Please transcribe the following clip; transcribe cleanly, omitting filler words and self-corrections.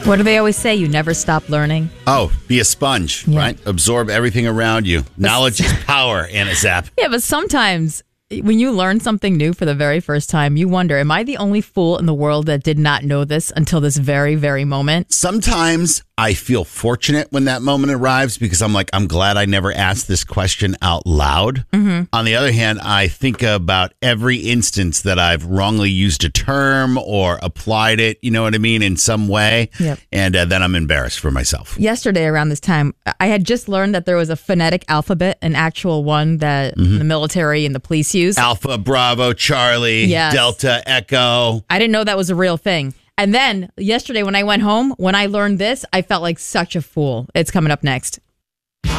What do they always say? You never stop learning. Oh, be a sponge, right? Absorb everything around you. Knowledge is power, Anna Zapp. Yeah, but sometimes when you learn something new for the very first time, you wonder, am I the only fool in the world that did not know this until this very, very moment? Sometimes I feel fortunate when that moment arrives because I'm like, I'm glad I never asked this question out loud. Mm-hmm. On the other hand, I think about every instance that I've wrongly used a term or applied it, you know what I mean, in some way. Yep. And then I'm embarrassed for myself. Yesterday around this time, I had just learned that there was a phonetic alphabet, an actual one that the military and the police use. Alpha, Bravo, Charlie, Yes. Delta, Echo. I didn't know that was a real thing. And then yesterday when I went home, when I learned this, I felt like such a fool. It's coming up next.